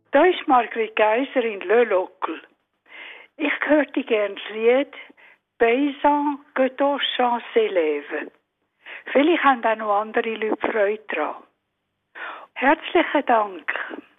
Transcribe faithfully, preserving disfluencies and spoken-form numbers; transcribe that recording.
Da ist Margrit Geiser in Le Locle. Ich hörte gern das Lied «Paysan que ton chant s'élève». Vielleicht haben auch noch andere Leute Freude daran. Herzlichen Dank.